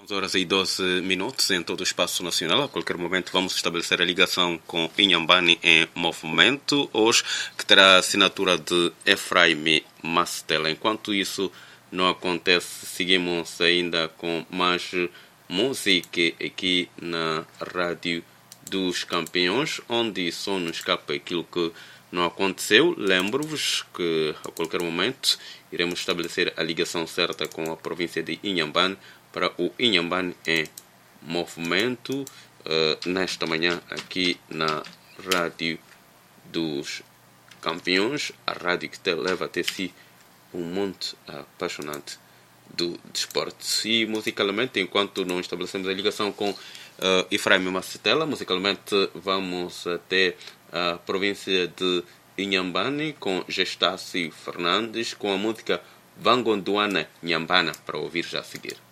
Horas e 12 minutos em todo o espaço nacional. A qualquer momento vamos estabelecer a ligação com Inhambane em movimento, hoje que terá a assinatura de Efraim Massetela. Enquanto isso não acontece, seguimos ainda com mais música aqui na Rádio dos Campeões, onde só nos escapa aquilo que não aconteceu. Lembro-vos que a qualquer momento iremos estabelecer a ligação certa com a província de Inhambane para o Inhambane em movimento nesta manhã aqui na Rádio dos Campeões, a rádio que te leva até si um monte apaixonante do desporto. E musicalmente, enquanto não estabelecemos a ligação com Efraim Massetela, musicalmente vamos até a província de Inhambane com Gestácio Fernandes com a música Vangonduana Nhambana, para ouvir já a seguir.